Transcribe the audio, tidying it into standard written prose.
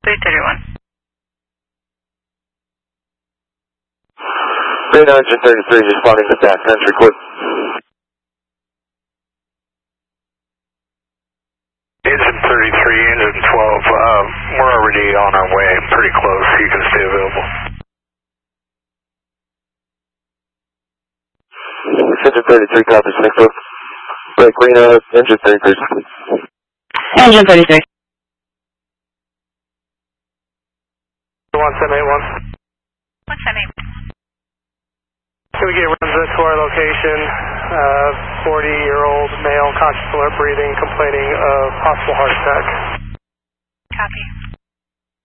331. Radar engine 33 responding to backcountry code. Engine 33, engine 12, we're already on our way, pretty close, you can stay available. Engine 33 copies, next up. Break green out, engine 33. Engine 33. 1781. 1781. Can we get Renza to our location? 40-year-old male, conscious alert breathing, complaining of possible heart attack. Copy.